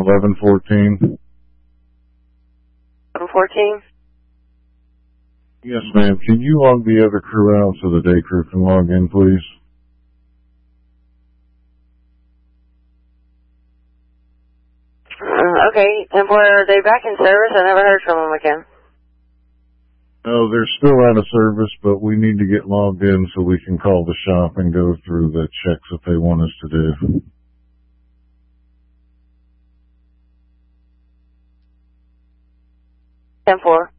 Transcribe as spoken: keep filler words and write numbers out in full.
eleven fourteen. eleven fourteen? Yes, ma'am. Can you log the other crew out so the day crew can log in, please? Uh, okay, and were they back in service? I never heard from them again. No, they're still out of service, but we need to get logged in so we can call the shop and go through the checks that they want us to do. ten four.